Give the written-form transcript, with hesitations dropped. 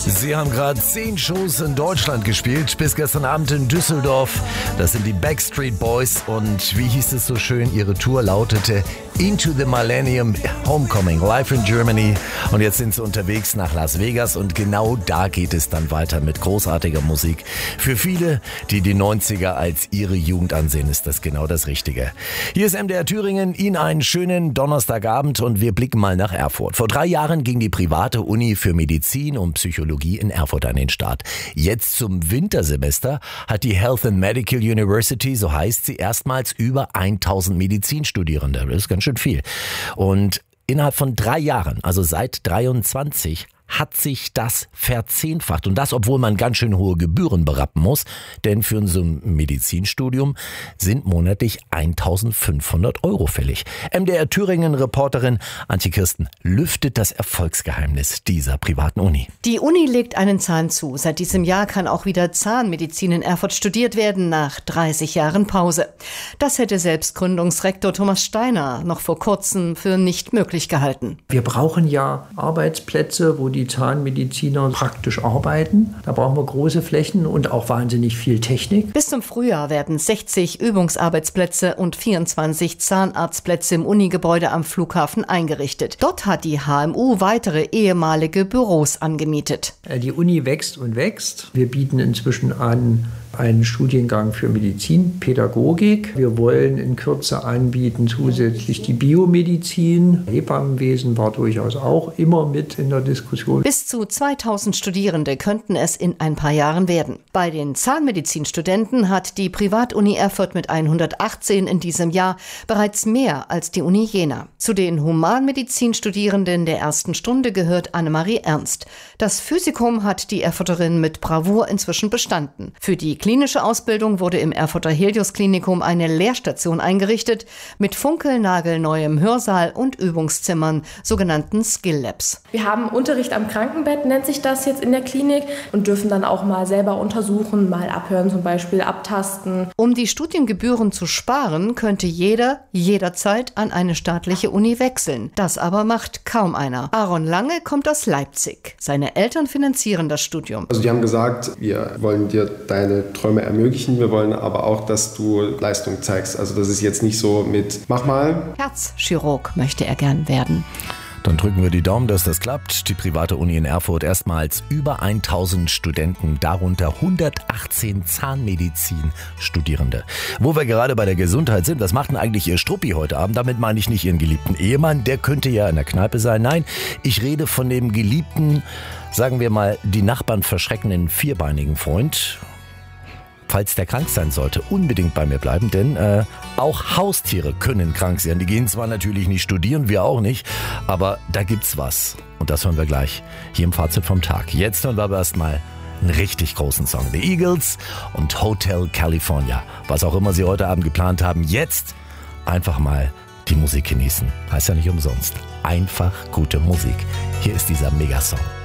Sie haben gerade 10 Shows in Deutschland gespielt, bis gestern Abend in Düsseldorf. Das sind die Backstreet Boys und wie hieß es so schön, ihre Tour lautete Into the Millennium Homecoming, live in Germany. Und jetzt sind sie unterwegs nach Las Vegas und genau da geht es dann weiter mit großartiger Musik. Für viele, die die 90er als ihre Jugend ansehen, ist das genau das Richtige. Hier ist MDR Thüringen, Ihnen einen schönen Donnerstagabend und wir blicken mal nach Erfurt. Vor 3 Jahren ging die private Uni für Medizin und Psychologie in Erfurt an den Start. Jetzt zum Wintersemester hat die Health and Medical University, so heißt sie, erstmals über 1000 Medizinstudierende. Das ist ganz schön viel. Und innerhalb von 3 Jahren, also seit 23, hat sich das verzehnfacht. Und das, obwohl man ganz schön hohe Gebühren berappen muss. Denn für so ein Medizinstudium sind monatlich 1.500 € fällig. MDR Thüringen-Reporterin Antje Kirsten lüftet das Erfolgsgeheimnis dieser privaten Uni. Die Uni legt einen Zahn zu. Seit diesem Jahr kann auch wieder Zahnmedizin in Erfurt studiert werden, nach 30 Jahren Pause. Das hätte selbst Gründungsrektor Thomas Steiner noch vor kurzem für nicht möglich gehalten. Wir brauchen ja Arbeitsplätze, wo die Zahnmediziner praktisch arbeiten. Da brauchen wir große Flächen und auch wahnsinnig viel Technik. Bis zum Frühjahr werden 60 Übungsarbeitsplätze und 24 Zahnarztplätze im Unigebäude am Flughafen eingerichtet. Dort hat die HMU weitere ehemalige Büros angemietet. Die Uni wächst und wächst. Wir bieten inzwischen an einen Studiengang für Medizinpädagogik. Wir wollen in Kürze anbieten zusätzlich die Biomedizin. Hebammenwesen war durchaus auch immer mit in der Diskussion. Bis zu 2000 Studierende könnten es in ein paar Jahren werden. Bei den Zahnmedizinstudenten hat die Privatuni Erfurt mit 118 in diesem Jahr bereits mehr als die Uni Jena. Zu den Humanmedizinstudierenden der ersten Stunde gehört Annemarie Ernst. Das Physikum hat die Erfurterin mit Bravour inzwischen bestanden. Für die klinische Ausbildung wurde im Erfurter Helios-Klinikum eine Lehrstation eingerichtet mit funkelnagelneuem Hörsaal und Übungszimmern, sogenannten Skill Labs. Wir haben Unterricht am Krankenbett, nennt sich das jetzt in der Klinik, und dürfen dann auch mal selber untersuchen, mal abhören, zum Beispiel abtasten. Um die Studiengebühren zu sparen, könnte jeder jederzeit an eine staatliche Uni wechseln. Das aber macht kaum einer. Aaron Lange kommt aus Leipzig. Seine Eltern finanzieren das Studium. Also die haben gesagt, wir wollen dir deine Träume ermöglichen, wir wollen aber auch, dass du Leistung zeigst. Also das ist jetzt nicht so mit, mach mal. Herzchirurg möchte er gern werden. Dann drücken wir die Daumen, dass das klappt. Die private Uni in Erfurt erstmals über 1000 Studenten, darunter 118 Zahnmedizin-Studierende. Wo wir gerade bei der Gesundheit sind, was macht denn eigentlich Ihr Struppi heute Abend? Damit meine ich nicht Ihren geliebten Ehemann, der könnte ja in der Kneipe sein. Nein, ich rede von dem geliebten, sagen wir mal, die Nachbarn verschreckenden vierbeinigen Freund. Falls der krank sein sollte, unbedingt bei mir bleiben, denn auch Haustiere können krank sein. Die gehen zwar natürlich nicht studieren, wir auch nicht, aber da gibt's was. Und das hören wir gleich hier im Fazit vom Tag. Jetzt hören wir aber erstmal einen richtig großen Song. The Eagles und Hotel California. Was auch immer Sie heute Abend geplant haben, jetzt einfach mal die Musik genießen. Heißt ja nicht umsonst. Einfach gute Musik. Hier ist dieser Megasong.